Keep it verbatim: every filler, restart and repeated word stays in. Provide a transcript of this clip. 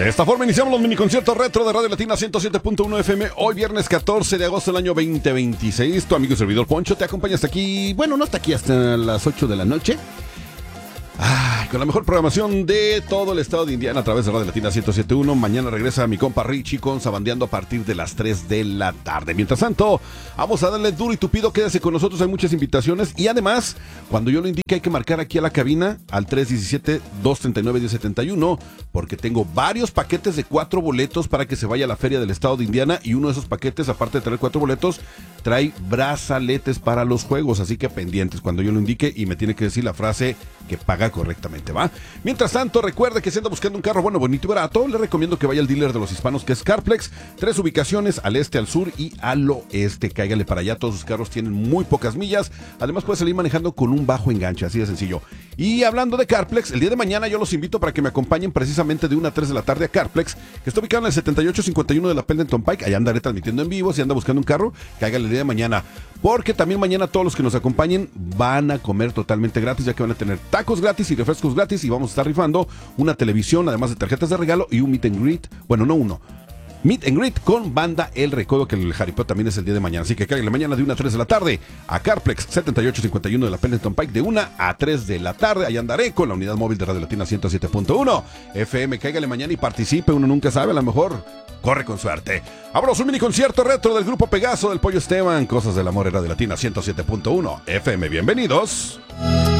De esta forma iniciamos los miniconciertos retro de Radio Latina ciento siete punto uno F M. Hoy viernes catorce de agosto del año veinte veintiséis. Tu amigo y servidor Poncho te acompaña hasta aquí. Bueno, no hasta aquí, hasta las ocho de la noche. Ay, con la mejor programación de todo el estado de Indiana a través de Radio Latina ciento siete punto uno. Mañana regresa mi compa Richie con Sabandeando a partir de las tres de la tarde. Mientras tanto, vamos a darle duro y tupido. Quédese con nosotros, hay muchas invitaciones. Y además, cuando yo lo indique, hay que marcar aquí a la cabina al tres uno siete, dos tres nueve, uno cero siete uno, porque tengo varios paquetes de cuatro boletos para que se vaya a la feria del estado de Indiana. Y uno de esos paquetes, aparte de traer cuatro boletos, trae brazaletes para los juegos. Así que pendientes cuando yo lo indique y me tiene que decir la frase que paga correctamente, ¿va? Mientras tanto, recuerde que si anda buscando un carro bueno, bonito y barato, le recomiendo que vaya al dealer de los hispanos, que es Carplex. Tres ubicaciones, al este, al sur y al oeste. Cáigale para allá, todos sus carros tienen muy pocas millas. Además, puede salir manejando con un bajo enganche, así de sencillo. Y hablando de Carplex, el día de mañana yo los invito para que me acompañen precisamente de una a tres de la tarde a Carplex, que está ubicado en el setenta y ocho cincuenta y uno de la Pendleton Pike. Allá andaré transmitiendo en vivo. Si anda buscando un carro, cáigale el día de mañana, porque también mañana todos los que nos acompañen van a comer totalmente gratis, ya que van a tener tacos gratis y refrescos gratis, y vamos a estar rifando una televisión, además de tarjetas de regalo y un meet and greet. Bueno, no uno. Meet and greet con Banda El Recodo, que el Jaripeo también es el día de mañana. Así que cállale mañana de una a tres de la tarde a Carplex, setenta y ocho cincuenta y uno de la Pendleton Pike, de una a tres de la tarde. Allá andaré con la unidad móvil de Radio Latina ciento siete punto uno F M. Cáigale mañana y participe, uno nunca sabe, a lo mejor corre con suerte. Abrimos un mini concierto retro del grupo Pegaso, del Pollo Esteban. Cosas del amor en Radio Latina ciento siete punto uno F M. Bienvenidos.